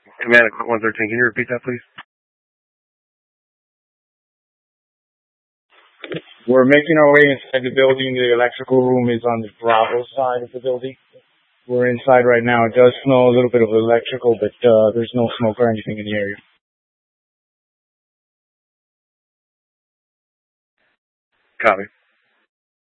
Command 113, can you repeat that, please? We're making our way inside the building. The electrical room is on the Bravo side of the building. We're inside right now. It does smell a little bit of electrical, but there's no smoke or anything in the area. Copy.